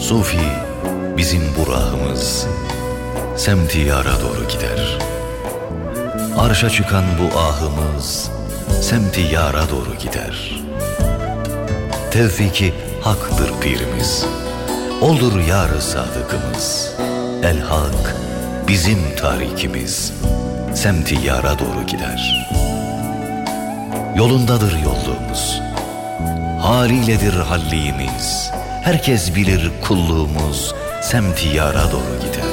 Sufi bizim burahımız semti yara doğru gider. Arşa çıkan bu ahımız semti yara doğru gider. Tevfiki haktır pirimiz, olur yar-ı sadıkımız. El hak bizim tarikimiz semti yara doğru gider. Yolundadır yolluğumuz, haliyledir halliğimiz. Herkes bilir kulluğumuz semti yara doğru gider.